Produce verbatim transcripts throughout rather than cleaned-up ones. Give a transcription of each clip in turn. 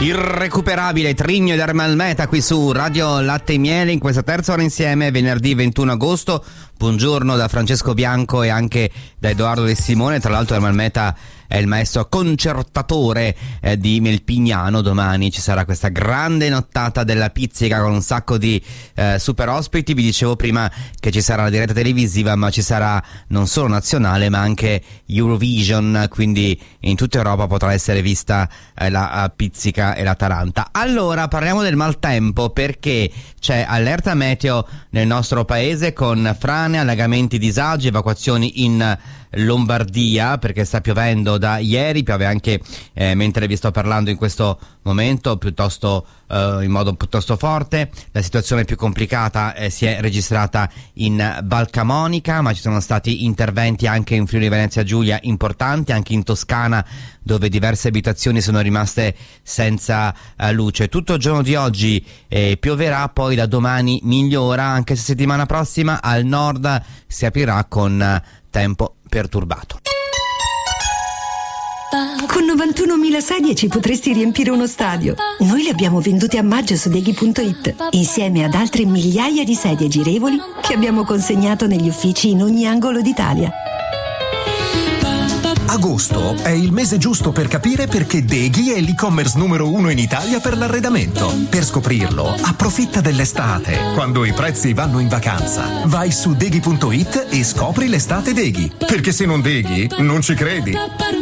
Irrecuperabile Trigno ed Ermalmeta qui su Radio Latte e Miele in questa terza ora insieme, venerdì ventuno agosto. Buongiorno da Francesco Bianco e anche da Edoardo De Simone. Tra l'altro Ermalmeta è il maestro concertatore eh, di Melpignano. Domani ci sarà questa grande nottata della pizzica con un sacco di eh, super ospiti. Vi dicevo prima che ci sarà la diretta televisiva, ma ci sarà non solo nazionale ma anche Eurovision, quindi in tutta Europa potrà essere vista eh, la uh, pizzica e l'Atalanta. Allora parliamo del maltempo, perché c'è allerta meteo nel nostro paese con frane, allagamenti, disagi, evacuazioni in Lombardia perché sta piovendo da ieri, piove anche eh, mentre vi sto parlando in questo momento, piuttosto eh, in modo piuttosto forte. La situazione più complicata eh, si è registrata in Val Camonica, ma ci sono stati interventi anche in Friuli Venezia Giulia importanti, anche in Toscana, dove diverse abitazioni sono rimaste senza eh, luce. Tutto il giorno di oggi eh, pioverà, poi da domani migliora, anche se settimana prossima al nord si aprirà con eh, tempo perturbato. Con novantunomila sedie ci potresti riempire uno stadio. Noi le abbiamo vendute a maggio su Deghi punto it, insieme ad altre migliaia di sedie girevoli che abbiamo consegnato negli uffici in ogni angolo d'Italia. Agosto è il mese giusto per capire perché Deghi è l'e-commerce numero uno in Italia per l'arredamento. Per scoprirlo, approfitta dell'estate, quando i prezzi vanno in vacanza. Vai su Deghi punto it e scopri l'estate Deghi. Perché se non Deghi, non ci credi.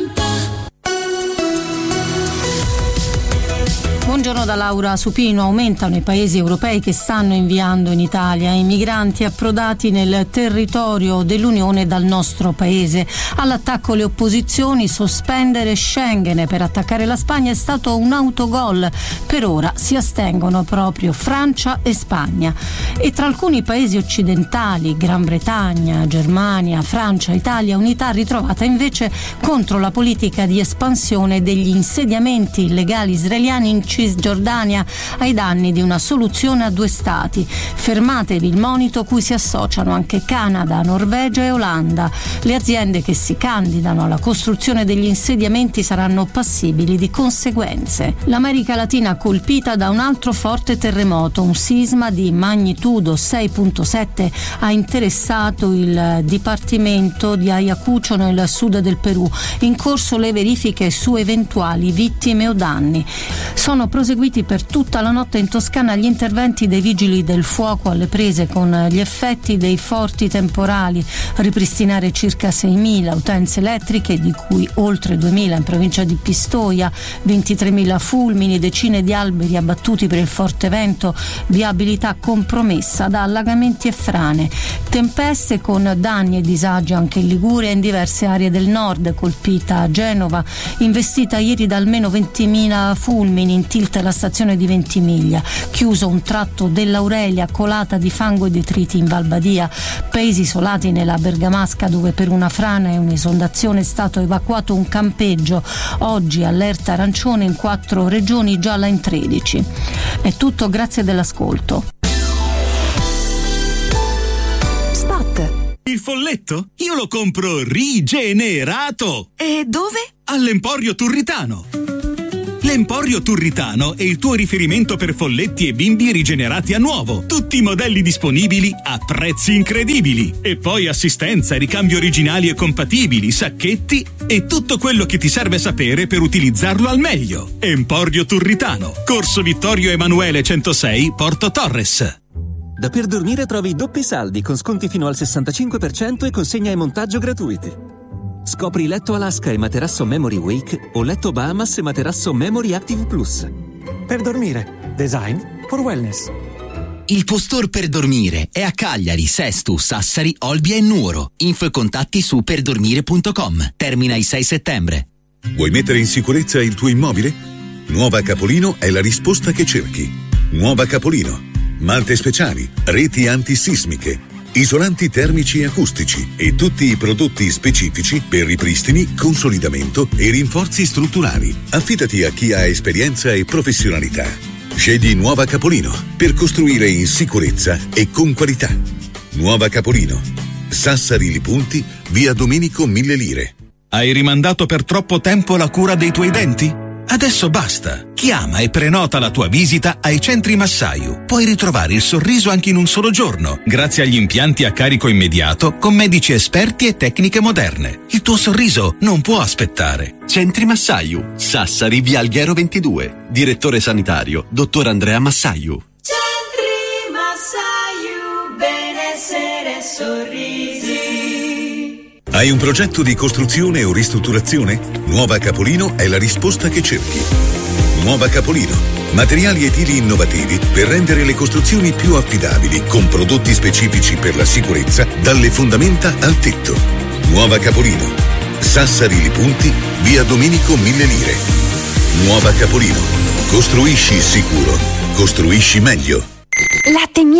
Buongiorno da Laura Supino. Aumentano i paesi europei che stanno inviando in Italia i migranti approdati nel territorio dell'Unione dal nostro paese. All'attacco le opposizioni, sospendere Schengen per attaccare la Spagna è stato un autogol. Per ora si astengono proprio Francia e Spagna. E tra alcuni paesi occidentali, Gran Bretagna, Germania, Francia, Italia, unità ritrovata invece contro la politica di espansione degli insediamenti illegali israeliani in Cisgiordania ai danni di una soluzione a due stati. Fermatevi il monito cui si associano anche Canada, Norvegia e Olanda. Le aziende che si candidano alla costruzione degli insediamenti saranno passibili di conseguenze. L'America Latina colpita da un altro forte terremoto, un sisma di magnitudo sei virgola sette ha interessato il dipartimento di Ayacucho nel sud del Perù. In corso le verifiche su eventuali vittime o danni. Sono proseguiti per tutta la notte in Toscana gli interventi dei vigili del fuoco alle prese con gli effetti dei forti temporali, ripristinare circa seimila utenze elettriche, di cui oltre duemila in provincia di Pistoia, ventitremila fulmini, decine di alberi abbattuti per il forte vento, viabilità compromessa da allagamenti e frane, tempeste con danni e disagi anche in Liguria e in diverse aree del nord, colpita Genova, investita ieri da almeno ventimila fulmini, in tilt la stazione di Ventimiglia, chiuso un tratto dell'Aurelia, colata di fango e detriti in Val Badia, paesi isolati nella Bergamasca dove per una frana e un'esondazione è stato evacuato un campeggio, oggi allerta arancione in quattro regioni, gialla in tredici. È tutto, grazie dell'ascolto. Spot. Il folletto? Io lo compro rigenerato! E dove? All'Emporio Turritano. L'Emporio Turritano è il tuo riferimento per folletti e bimbi rigenerati a nuovo. Tutti i modelli disponibili a prezzi incredibili. E poi assistenza, ricambi originali e compatibili, sacchetti e tutto quello che ti serve sapere per utilizzarlo al meglio. Emporio Turritano, Corso Vittorio Emanuele centosei, Porto Torres. Da Per Dormire trovi doppi saldi con sconti fino al sessantacinque per cento e consegna e montaggio gratuiti. Scopri letto Alaska e materasso Memory Wake o letto Bahamas e materasso Memory Active Plus. Per Dormire, design for wellness. Il tuo store per dormire è a Cagliari, Sesto, Sassari, Olbia e Nuoro. Info e contatti su perdormire punto com. Termina il sei settembre. Vuoi mettere in sicurezza il tuo immobile? Nuova Capolino è la risposta che cerchi. Nuova Capolino. Malte speciali, reti antisismiche, isolanti termici e acustici e tutti i prodotti specifici per ripristini, consolidamento e rinforzi strutturali. Affidati a chi ha esperienza e professionalità. Scegli Nuova Capolino per costruire in sicurezza e con qualità. Nuova Capolino. Sassari Li Punti, via Domenico Mille Lire. Hai rimandato per troppo tempo la cura dei tuoi denti? Adesso basta. Chiama e prenota la tua visita ai centri Massayu. Puoi ritrovare il sorriso anche in un solo giorno, grazie agli impianti a carico immediato con medici esperti e tecniche moderne. Il tuo sorriso non può aspettare. Centri Massayu, Sassari, via Alghero ventidue. Direttore sanitario, dottor Andrea Massayu. Centri Massayu, benessere e sorrisi. Hai un progetto di costruzione o ristrutturazione? Nuova Capolino è la risposta che cerchi. Nuova Capolino. Materiali edili innovativi per rendere le costruzioni più affidabili, con prodotti specifici per la sicurezza, dalle fondamenta al tetto. Nuova Capolino. Sassari Li Punti, via Domenico Mille Lire. Nuova Capolino. Costruisci sicuro. Costruisci meglio. Latte